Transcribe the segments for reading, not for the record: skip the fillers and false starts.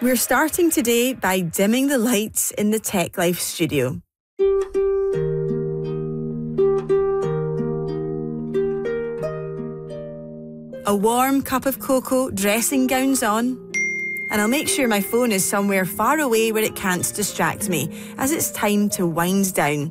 We're starting today by dimming the lights in the Tech Life studio. A warm cup of cocoa, dressing gowns on, and I'll make sure my phone is somewhere far away where it can't distract me, as it's time to wind down.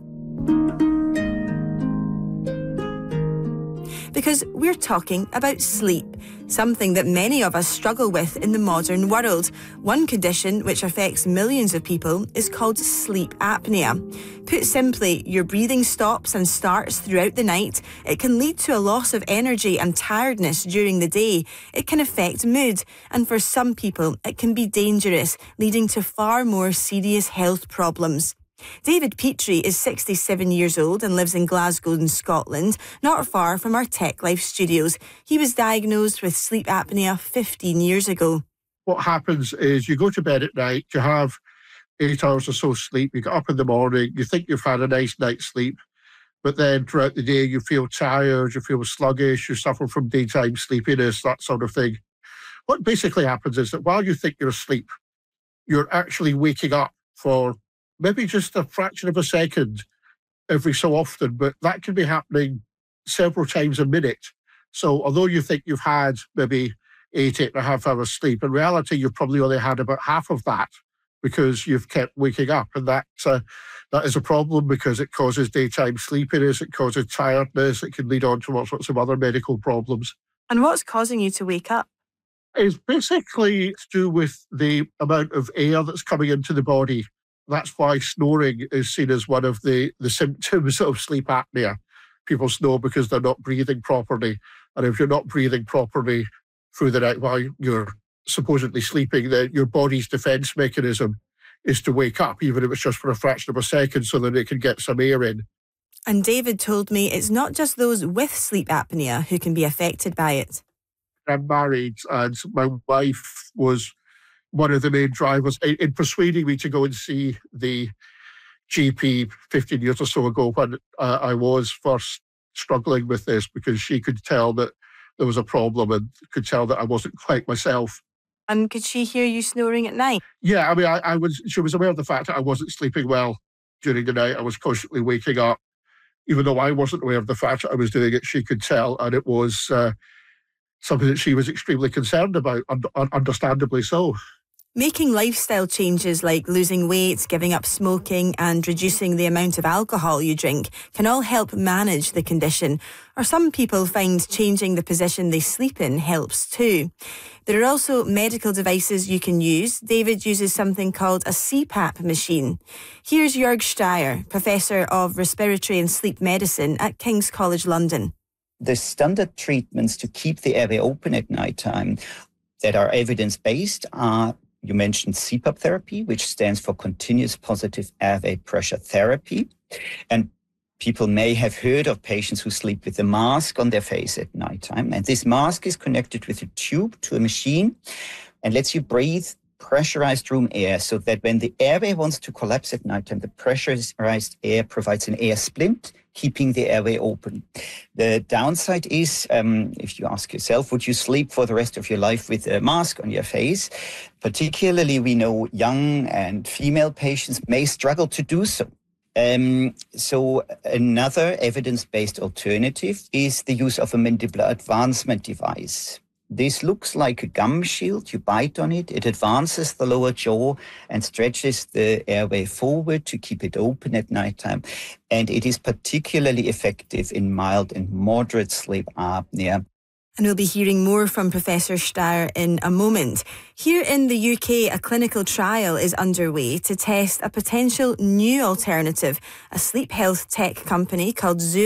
Because we're talking about sleep, something that many of us struggle with in the modern world. One condition which affects millions of people is called sleep apnea. Put simply, your breathing stops and starts throughout the night. It can lead to a loss of energy and tiredness during the day. It can affect mood, and for some people, it can be dangerous, leading to far more serious health problems. David Petrie is 67 years old and lives in Glasgow in Scotland, not far from our Tech Life studios. He was diagnosed with sleep apnea 15 years ago. What happens is you go to bed at night, you have 8 hours or so sleep, you get up in the morning, you think you've had a nice night's sleep, but then throughout the day you feel tired, you feel sluggish, you suffer from daytime sleepiness, that sort of thing. What basically happens is that while you think you're asleep, you're actually waking up for maybe just a fraction of a second every so often, but that can be happening several times a minute. So although you think you've had maybe 8.5 hours sleep, in reality, you've probably only had about half of that because you've kept waking up. And that is a problem because it causes daytime sleepiness, it causes tiredness, it can lead on to all sorts of other medical problems. And what's causing you to wake up? It's basically to do with the amount of air that's coming into the body. That's why snoring is seen as one of the symptoms of sleep apnea. People snore because they're not breathing properly. And if you're not breathing properly through the night while you're supposedly sleeping, then your body's defense mechanism is to wake up, even if it's just for a fraction of a second, so that it can get some air in. And David told me it's not just those with sleep apnea who can be affected by it. I'm married, and my wife was one of the main drivers in persuading me to go and see the GP 15 years or so ago when I was first struggling with this, because she could tell that there was a problem and could tell that I wasn't quite myself. And could she hear you snoring at night? Yeah, I mean, she was aware of the fact that I wasn't sleeping well during the night. I was constantly waking up. Even though I wasn't aware of the fact that I was doing it, she could tell, and it was something that she was extremely concerned about, understandably so. Making lifestyle changes like losing weight, giving up smoking and reducing the amount of alcohol you drink can all help manage the condition. Or some people find changing the position they sleep in helps too. There are also medical devices you can use. David uses something called a CPAP machine. Here's Jörg Steyer, Professor of Respiratory and Sleep Medicine at King's College London. The standard treatments to keep the airway open at nighttime that are evidence-based are, you mentioned CPAP therapy, which stands for Continuous Positive Airway Pressure Therapy. And people may have heard of patients who sleep with a mask on their face at nighttime. And this mask is connected with a tube to a machine and lets you breathe pressurized room air, so that when the airway wants to collapse at nighttime, the pressurized air provides an air splint, keeping the airway open. The downside is, if you ask yourself, would you sleep for the rest of your life with a mask on your face? Particularly, we know young and female patients may struggle to do so. So another evidence-based alternative is the use of a mandibular advancement device. This looks like a gum shield. You bite on it, it advances the lower jaw and stretches the airway forward to keep it open at nighttime. And it is particularly effective in mild and moderate sleep apnea. And we'll be hearing more from Professor Steyer in a moment. Here in the UK, a clinical trial is underway to test a potential new alternative. A sleep health tech company called Zoom